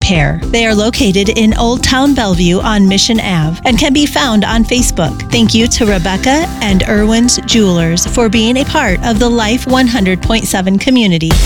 Repair. They are located in Old Town Bellevue on Mission Ave and can be found on Facebook. Thank you to Rebecca and Irwin's Jewelers for being a part of the Life 100.7 community.